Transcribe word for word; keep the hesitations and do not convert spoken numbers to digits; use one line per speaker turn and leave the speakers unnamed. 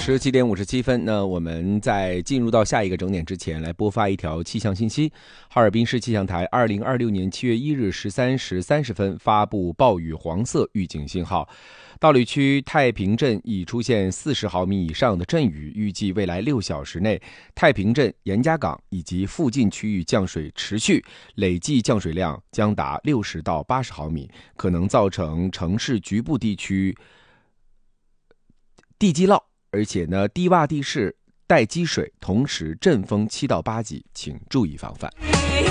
十七点五十七分，那我们在进入到下一个整点之前，来播发一条气象信息。哈尔滨市气象台二零二六年七月一日十三时三十分发布暴雨黄色预警信号。道里区太平镇已出现四十毫米以上的阵雨，预计未来六小时内，太平镇、严家港以及附近区域降水持续，累计降水量将达六十到八十毫米，可能造成城市局部地区地基涝，而且呢，低洼地势带积水，同时阵风七到八级，请注意防范。